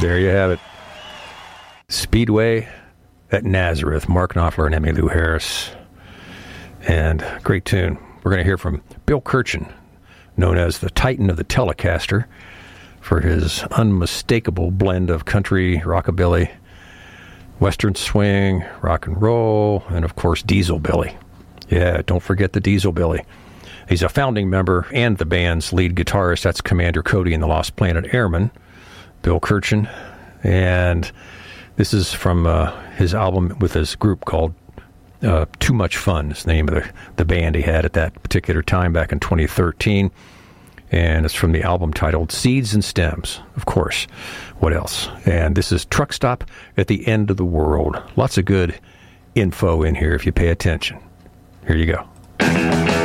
There you have it. Speedway at Nazareth, Mark Knopfler and Emmylou Harris. And great tune. We're going to hear from Bill Kirchen, known as the Titan of the Telecaster, for his unmistakable blend of country, rockabilly, western swing, rock and roll, and of course Diesel Billy. Yeah, don't forget the Diesel Billy. He's a founding member and the band's lead guitarist. That's Commander Cody and the Lost Planet Airmen, Bill Kirchen. And this is from his album with his group called Too Much Fun. Is the name of the band he had at that particular time back in 2013. And it's from the album titled Seeds and Stems, of course. What else? And this is Truck Stop at the End of the World. Lots of good info in here if you pay attention. Here you go.